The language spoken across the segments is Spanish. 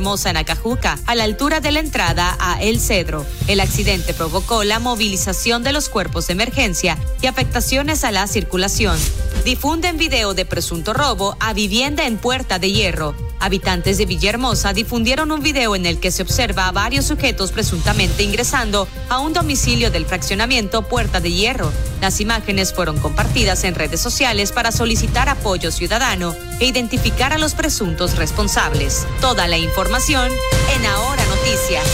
Villahermosa en Acajuca, a la altura de la entrada a El Cedro. El accidente provocó la movilización de los cuerpos de emergencia y afectaciones a la circulación. Difunden video de presunto robo a vivienda en Puerta de Hierro. Habitantes de Villahermosa difundieron un video en el que se observa a varios sujetos presuntamente ingresando a un domicilio del fraccionamiento Puerta de Hierro. Las imágenes fueron compartidas en redes sociales para solicitar apoyo ciudadano e identificar a los presuntos responsables. Toda la información en Ahora Noticias.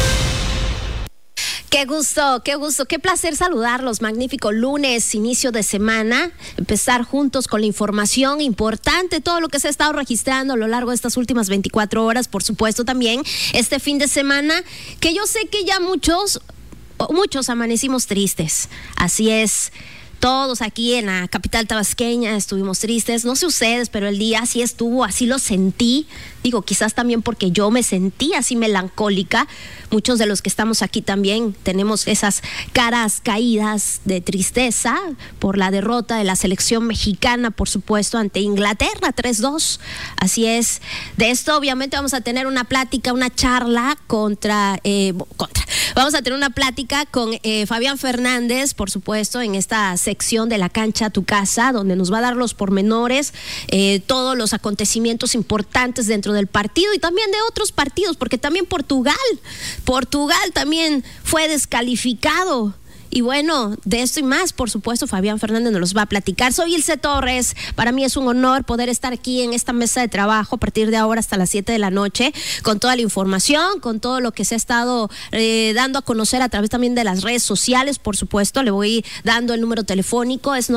Qué gusto, qué placer saludarlos. Magnífico lunes, inicio de semana, empezar juntos con la información importante, todo lo que se ha estado registrando a lo largo de estas últimas 24 horas, por supuesto también este fin de semana, que yo sé que ya muchos amanecimos tristes, así es. Todos aquí en la capital tabasqueña estuvimos tristes, no sé ustedes, pero el día así estuvo, así lo sentí. Digo, quizás también porque yo me sentí así melancólica. Muchos de los que estamos aquí también tenemos esas caras caídas de tristeza por la derrota de la selección mexicana, por supuesto, ante Inglaterra, 3-2. Así es. De esto obviamente vamos a tener una plática, una charla Vamos a tener una plática con Fabián Fernández, por supuesto, en esta sección de La Cancha a tu Casa, donde nos va a dar los pormenores, todos los acontecimientos importantes dentro del partido y también de otros partidos, porque también Portugal también fue descalificado. Y bueno, de esto y más, por supuesto, Fabián Fernández nos los va a platicar. Soy Ilse Torres. Para mí es un honor poder estar aquí en esta mesa de trabajo a partir de ahora hasta las 7 de la noche, con toda la información, con todo lo que se ha estado dando a conocer a través también de las redes sociales, por supuesto. Le voy dando el número telefónico, es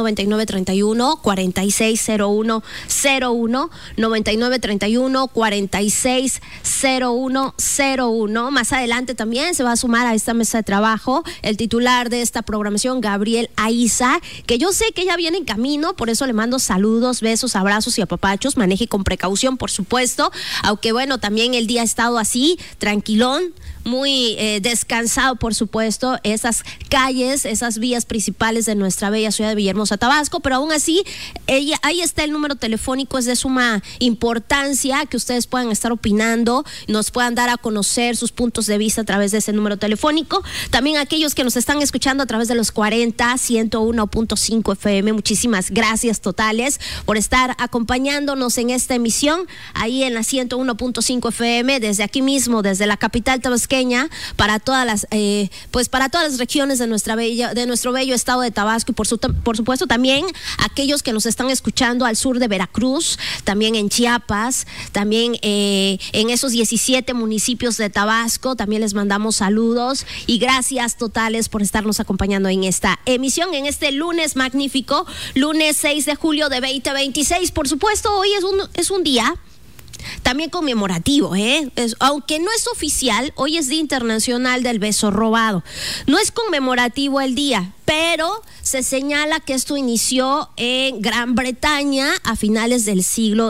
9931-460101, 9931-460101. Más adelante también se va a sumar a esta mesa de trabajo el titular de esta programación, Gabriel Aiza, que yo sé que ya viene en camino, por eso le mando saludos, besos, abrazos y apapachos. Maneje con precaución, por supuesto, aunque bueno, también el día ha estado así, tranquilón, muy descansado, por supuesto, esas calles, esas vías principales de nuestra bella ciudad de Villahermosa, Tabasco, pero aún así, ahí está el número telefónico. Es de suma importancia que ustedes puedan estar opinando, nos puedan dar a conocer sus puntos de vista a través de ese número telefónico. También aquellos que nos están escuchando a través de los 101.5 FM, muchísimas gracias totales por estar acompañándonos en esta emisión, ahí en la 101.5 FM, desde aquí mismo, desde la capital tabasqueña, para todas las regiones de nuestro bello estado de Tabasco, y por supuesto también aquellos que nos están escuchando al sur de Veracruz, también en Chiapas, también en esos 17 municipios de Tabasco. También les mandamos saludos y gracias totales por estarnos acompañando en esta emisión, en este lunes magnífico, lunes 6 de julio de 2026. Por supuesto, hoy es un día también conmemorativo, aunque no es oficial. Hoy es Día Internacional del Beso Robado. No es conmemorativo el día, pero se señala que esto inició en Gran Bretaña a finales del siglo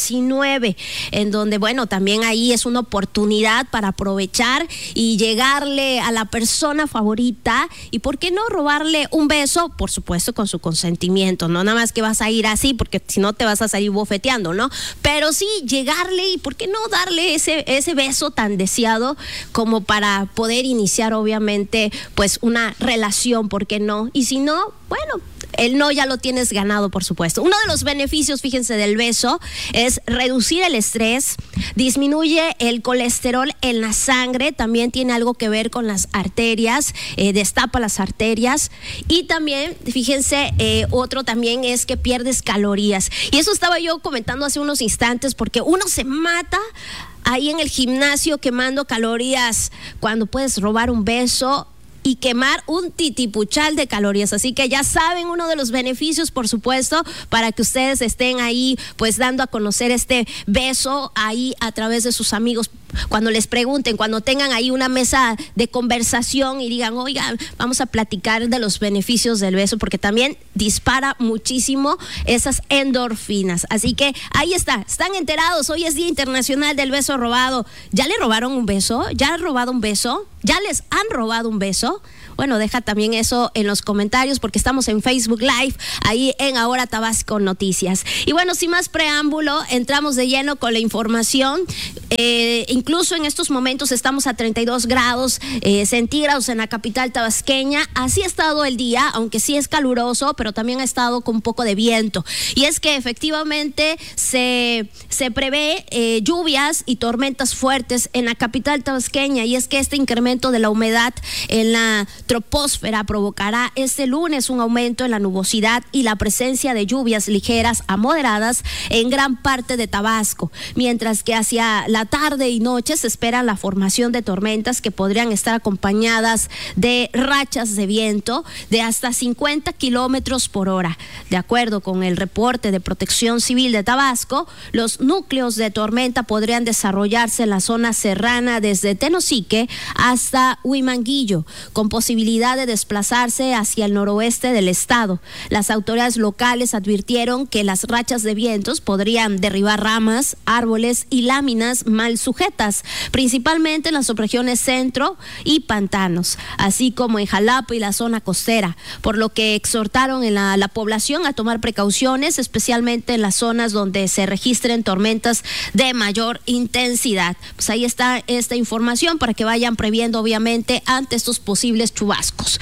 XIX, en donde, bueno, también ahí es una oportunidad para aprovechar y llegarle a la persona favorita, y por qué no robarle un beso, por supuesto con su consentimiento, no nada más que vas a ir así, porque si no te vas a salir bofeteando, ¿no? Pero sí llegarle, y por qué no darle ese beso tan deseado como para poder iniciar obviamente pues una relación, ¿por qué no? Y si no, bueno, el no ya lo tienes ganado, por supuesto. Uno de los beneficios, fíjense, del beso es reducir el estrés, disminuye el colesterol en la sangre, también tiene algo que ver con las arterias, destapa las arterias, y también, fíjense, otro también es que pierdes calorías. Y eso estaba yo comentando hace unos instantes, porque uno se mata ahí en el gimnasio quemando calorías cuando puedes robar un beso y quemar un titipuchal de calorías. Así que ya saben, uno de los beneficios, por supuesto, para que ustedes estén ahí pues dando a conocer este beso ahí a través de sus amigos, cuando les pregunten, cuando tengan ahí una mesa de conversación y digan, oigan, vamos a platicar de los beneficios del beso, porque también dispara muchísimo esas endorfinas. Así que ahí están enterados. Hoy es Día Internacional del Beso Robado. ¿Ya le robaron un beso? ¿Ya han robado un beso? ¿Ya les han robado un beso? Bueno, deja también eso en los comentarios, porque estamos en Facebook Live, ahí en Ahora Tabasco Noticias. Y bueno, sin más preámbulo, entramos de lleno con la información. Incluso en estos momentos estamos a 32 grados centígrados en la capital tabasqueña. Así ha estado el día, aunque sí es caluroso, pero también ha estado con un poco de viento. Y es que efectivamente se prevé lluvias y tormentas fuertes en la capital tabasqueña, y es que este incremento de la humedad en la troposfera provocará este lunes un aumento en la nubosidad y la presencia de lluvias ligeras a moderadas en gran parte de Tabasco, mientras que hacia la tarde y noche se espera la formación de tormentas que podrían estar acompañadas de rachas de viento de hasta 50 kilómetros por hora. De acuerdo con el reporte de Protección Civil de Tabasco, los núcleos de tormenta podrían desarrollarse en la zona serrana desde Tenosique hasta Huimanguillo, con posibilidad de desplazarse hacia el noroeste del estado. Las autoridades locales advirtieron que las rachas de vientos podrían derribar ramas, árboles y láminas mal sujetas, principalmente en las subregiones centro y pantanos, así como en Jalapa y la zona costera, por lo que exhortaron a la población a tomar precauciones, especialmente en las zonas donde se registren tormentas de mayor intensidad. Pues ahí está esta información para que vayan previendo, obviamente, ante estos posibles chubascos.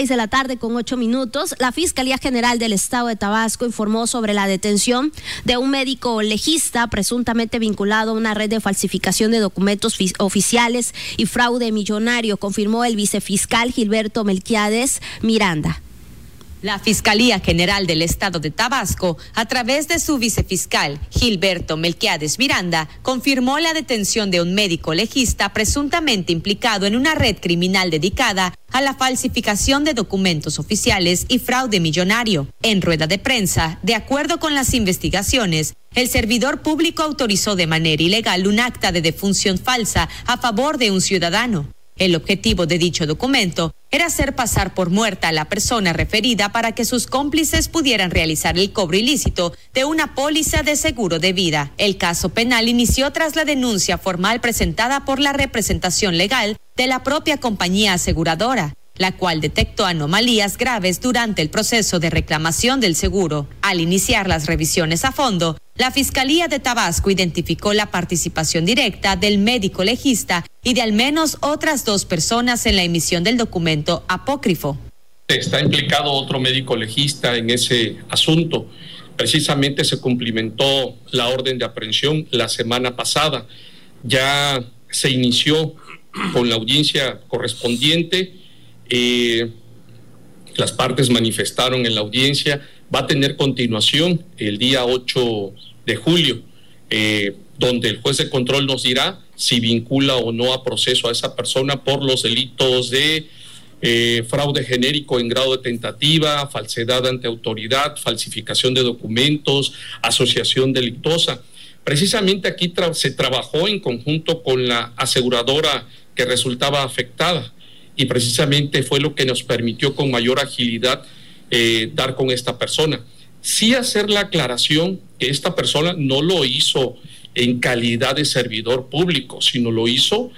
6:08 p.m. La Fiscalía General del Estado de Tabasco informó sobre la detención de un médico legista presuntamente vinculado a una red de falsificación de documentos oficiales y fraude millonario, confirmó el vicefiscal Gilberto Melquiades Miranda. La Fiscalía General del Estado de Tabasco, a través de su vicefiscal Gilberto Melquiades Miranda, confirmó la detención de un médico legista presuntamente implicado en una red criminal dedicada a la falsificación de documentos oficiales y fraude millonario. En rueda de prensa, de acuerdo con las investigaciones, el servidor público autorizó de manera ilegal un acta de defunción falsa a favor de un ciudadano. El objetivo de dicho documento era hacer pasar por muerta a la persona referida para que sus cómplices pudieran realizar el cobro ilícito de una póliza de seguro de vida. El caso penal inició tras la denuncia formal presentada por la representación legal de la propia compañía aseguradora, la cual detectó anomalías graves durante el proceso de reclamación del seguro. Al iniciar las revisiones a fondo, la Fiscalía de Tabasco identificó la participación directa del médico legista y de al menos otras 2 personas en la emisión del documento apócrifo. Está implicado otro médico legista en ese asunto. Precisamente se cumplimentó la orden de aprehensión la semana pasada. Ya se inició con la audiencia correspondiente. Las partes manifestaron en la audiencia. Va a tener continuación el día 8 de julio, donde el juez de control nos dirá si vincula o no a proceso a esa persona por los delitos de fraude genérico en grado de tentativa, falsedad ante autoridad, falsificación de documentos, asociación delictuosa. Precisamente aquí se trabajó en conjunto con la aseguradora que resultaba afectada, y precisamente fue lo que nos permitió con mayor agilidad dar con esta persona. Sí hacer la aclaración que esta persona no lo hizo en calidad de servidor público, sino lo hizo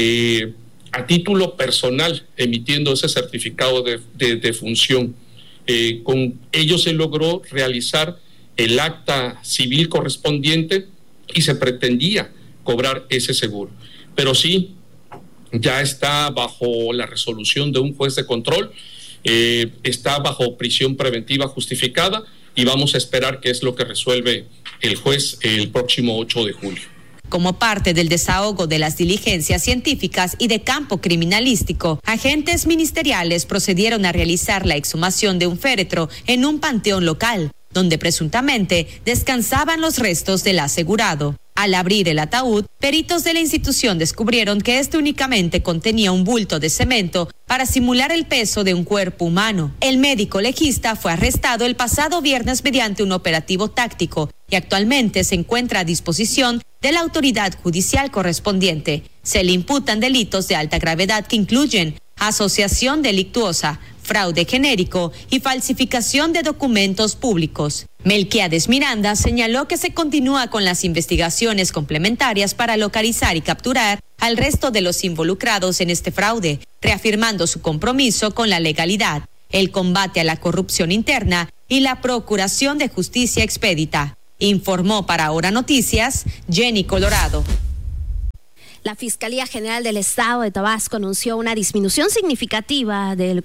a título personal, emitiendo ese certificado de función. Con ello se logró realizar el acta civil correspondiente y se pretendía cobrar ese seguro. Pero sí, ya está bajo la resolución de un juez de control, está bajo prisión preventiva justificada, y vamos a esperar qué es lo que resuelve el juez el próximo 8 de julio. Como parte del desahogo de las diligencias científicas y de campo criminalístico, agentes ministeriales procedieron a realizar la exhumación de un féretro en un panteón local, donde presuntamente descansaban los restos del asegurado. Al abrir el ataúd, peritos de la institución descubrieron que este únicamente contenía un bulto de cemento para simular el peso de un cuerpo humano. El médico legista fue arrestado el pasado viernes mediante un operativo táctico y actualmente se encuentra a disposición de la autoridad judicial correspondiente. Se le imputan delitos de alta gravedad que incluyen asociación delictuosa, fraude genérico y falsificación de documentos públicos. Melquiades Miranda señaló que se continúa con las investigaciones complementarias para localizar y capturar al resto de los involucrados en este fraude, reafirmando su compromiso con la legalidad, el combate a la corrupción interna y la procuración de justicia expedita. Informó para Ahora Noticias, Jenny Colorado. La Fiscalía General del Estado de Tabasco anunció una disminución significativa del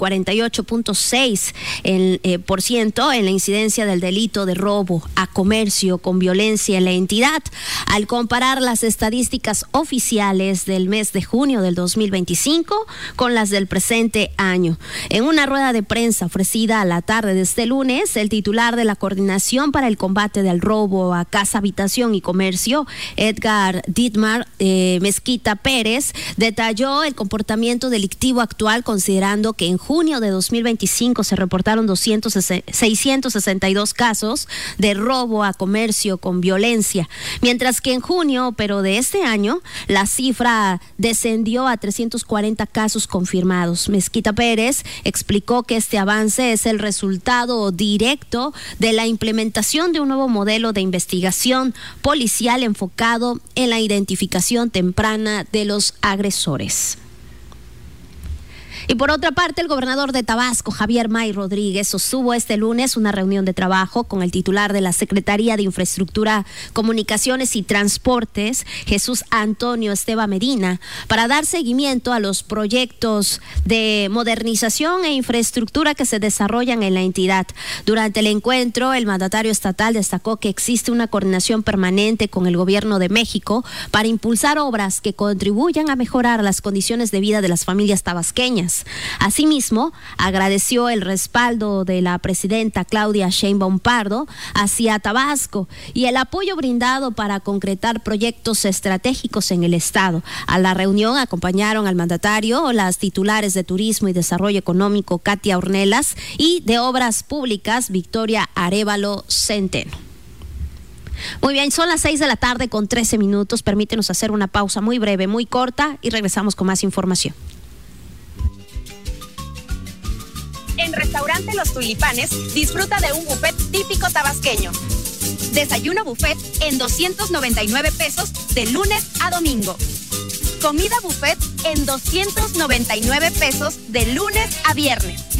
48.6% en la incidencia del delito de robo a comercio con violencia en la entidad, al comparar las estadísticas oficiales del mes de junio del 2025 con las del presente año. En una rueda de prensa ofrecida a la tarde de este lunes, el titular de la Coordinación para el Combate del Robo a Casa, Habitación y Comercio, Edgar Dietmar Mezquita Pérez, detalló el comportamiento delictivo actual, considerando que en junio de 2025 se reportaron 662 casos de robo a comercio con violencia, mientras que en junio, pero de este año, la cifra descendió a 340 casos confirmados. Mezquita Pérez explicó que este avance es el resultado directo de la implementación de un nuevo modelo de investigación policial enfocado en la identificación temprana de los agresores. Y por otra parte, el gobernador de Tabasco, Javier May Rodríguez, sostuvo este lunes una reunión de trabajo con el titular de la Secretaría de Infraestructura, Comunicaciones y Transportes, Jesús Antonio Esteva Medina, para dar seguimiento a los proyectos de modernización e infraestructura que se desarrollan en la entidad. Durante el encuentro, el mandatario estatal destacó que existe una coordinación permanente con el Gobierno de México para impulsar obras que contribuyan a mejorar las condiciones de vida de las familias tabasqueñas. Asimismo, agradeció el respaldo de la presidenta Claudia Sheinbaum Pardo hacia Tabasco y el apoyo brindado para concretar proyectos estratégicos en el estado. A la reunión acompañaron al mandatario las titulares de Turismo y Desarrollo Económico, Katia Ornelas, y de Obras Públicas, Victoria Arévalo Centeno. Muy bien, son las 6:13 p.m. Permítenos hacer una pausa muy breve, muy corta, y regresamos con más información. En Restaurante Los Tulipanes, disfruta de un buffet típico tabasqueño. Desayuno buffet en 299 pesos de lunes a domingo. Comida buffet en 299 pesos de lunes a viernes.